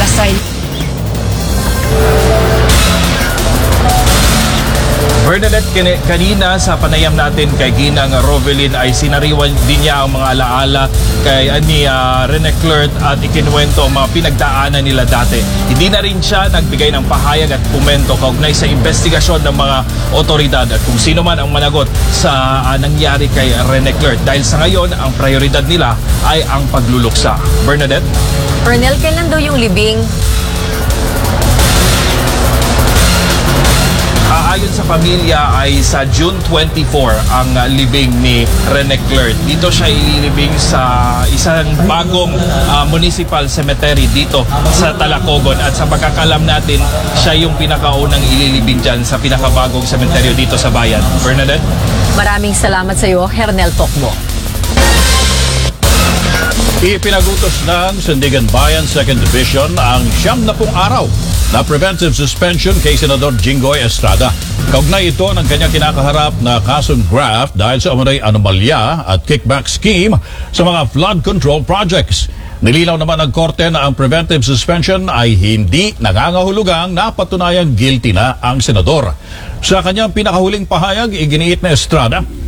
Pasay. Bernadette, kanina sa panayam natin kay Ginang Rovelin ay sinariwan din niya ang mga alaala kay ni Rene Clert at ikinuwento ang mga pinagdaanan nila dati. Hindi na rin siya nagbigay ng pahayag at komento kaugnay sa investigasyon ng mga otoridad at kung sino man ang managot sa nangyari kay Rene Clert. Dahil sa ngayon, ang prioridad nila ay ang pagluluksa. Bernadette? Colonel, kailan daw yung libing? Ayon sa pamilya ay sa June 24 ang libing ni Rene Clert. Dito siya ililibing sa isang bagong municipal cemetery dito sa Talacogon. At sa pagkakalam natin, siya yung pinakaunang ililibing dyan sa pinakabagong cemetery dito sa bayan. Bernadette? Maraming salamat sa iyo, Hernel Tokbo. Ipinagutos ng Sandigan Bayan 2nd Division ang 70 araw na preventive suspension kay Senador Jinggoy Estrada. Kaugnay ito ng kanyang kinakaharap na kasong graft dahil sa umunay anomalya at kickback scheme sa mga flood control projects. Nilinaw naman ng korte na ang preventive suspension ay hindi nangangahulugang napatunayang guilty na ang senador. Sa kanyang pinakahuling pahayag, iginiit na Estrada